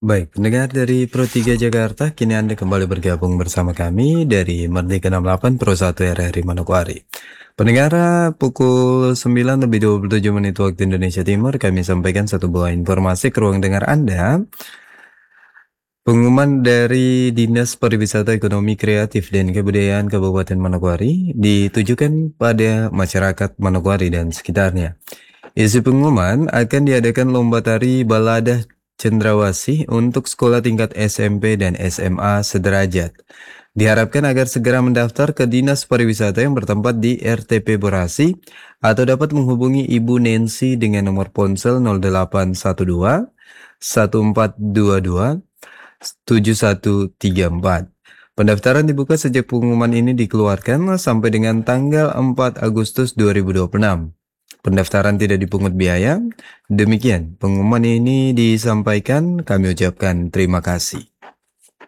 Baik, pendengar dari Pro3 Jakarta, kini Anda kembali bergabung bersama kami dari Merdeka 68 Pro 1 RRI Manokwari. Pendengar, pukul 9:27 waktu Indonesia Timur, kami sampaikan satu buah informasi ke ruang dengar Anda. Pengumuman dari Dinas Pariwisata Ekonomi Kreatif dan Kebudayaan Kabupaten Manokwari ditujukan pada masyarakat Manokwari dan sekitarnya. Isi pengumuman akan diadakan lomba tari balada cendrawasih untuk sekolah tingkat SMP dan SMA sederajat. Diharapkan agar segera mendaftar ke Dinas Pariwisata yang bertempat di RTP Borasi atau dapat menghubungi Ibu Nancy dengan nomor ponsel 0812 1422 7134. Pendaftaran dibuka sejak pengumuman ini dikeluarkan sampai dengan tanggal 4 Agustus 2026. Pendaftaran tidak dipungut biaya. Demikian pengumuman ini disampaikan, kami ucapkan terima kasih.